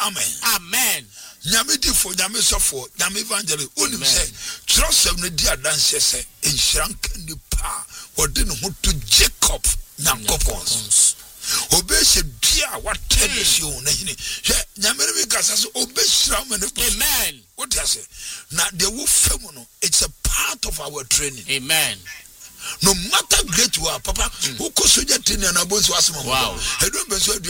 amen. Amen. Nyame di for nyame sofo nyame evangelist onim say trust no di adanse say enhranka ni pa odi no ho to Jacob Nyankopons obeshe dia watedesi o na hini nyame be kasa so obeshira ma ne. Amen. What you say na the wo fam no it's a part of our training. Amen. No matter great you are papa who ko soja training na bonso asema. Wow. I don't